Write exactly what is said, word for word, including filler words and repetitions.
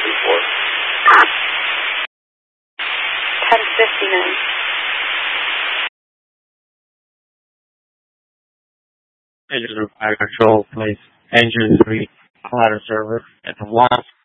before. ten fifty-nine. Engine fire control, place engine three ladder server at the launch.